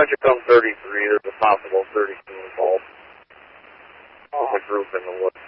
don't you come 33? There's a possible 32 involved. The group in the woods.